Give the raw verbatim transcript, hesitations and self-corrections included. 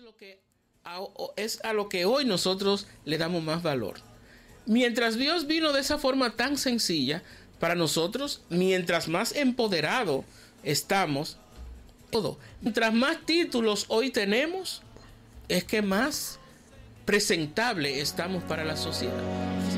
lo que a, es a lo que hoy nosotros le damos más valor. Mientras Dios vino de esa forma tan sencilla, para nosotros, mientras más empoderado estamos, todo, mientras más títulos hoy tenemos, es que más presentable estamos para la sociedad.